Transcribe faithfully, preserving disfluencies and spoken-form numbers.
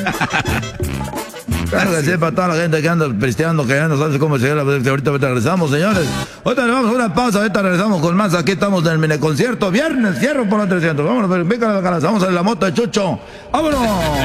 Claro que sí, para toda la gente que anda pisteando, que ya no sabe cómo llegar. Ahorita, ahorita regresamos, señores. Ahorita le vamos a una pausa, ahorita regresamos con más. Aquí estamos en el mini concierto. Viernes, cierro por los trescientos. Vámonos, vamos a la moto de Chucho. ¡Vámonos!